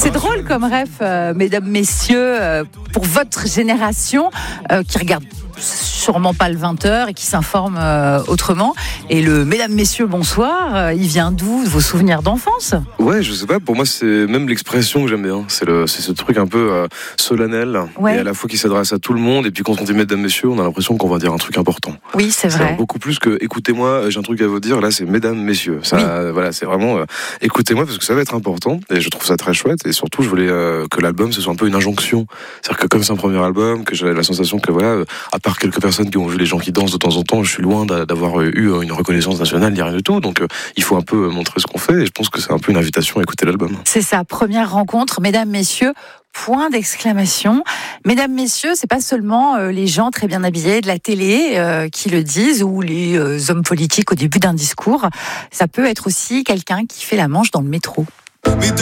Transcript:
C'est drôle comme ref, mesdames, messieurs, pour votre génération qui regarde sûrement pas le 20h et qui s'informe autrement. Et le mesdames, messieurs, bonsoir, il vient d'où, vos souvenirs d'enfance? Ouais, je sais pas, pour moi c'est même l'expression que j'aime bien. C'est ce truc un peu solennel, et à la fois qui s'adresse à tout le monde. Et puis quand on dit mesdames, messieurs, on a l'impression qu'on va dire un truc important. Oui, c'est vrai. C'est beaucoup plus que écoutez-moi, j'ai un truc à vous dire. Là, c'est mesdames, messieurs. Ça, voilà, c'est vraiment écoutez-moi parce que ça va être important. Et je trouve ça très chouette. Et surtout, je voulais que l'album ce soit un peu une injonction. C'est-à-dire que comme c'est un premier album, que j'ai la sensation que voilà, à part quelques personnes qui ont vu les gens qui dansent de temps en temps, je suis loin d'avoir eu une reconnaissance nationale, ni rien du tout. Donc il faut un peu montrer ce qu'on fait. Et je pense que c'est un peu une invitation à écouter l'album. C'est ça, première rencontre, mesdames, messieurs. Point d'exclamation. Mesdames, messieurs, c'est pas seulement les gens très bien habillés de la télé qui le disent ou les hommes politiques au début d'un discours. Ça peut être aussi quelqu'un qui fait la manche dans le métro. Mesdames,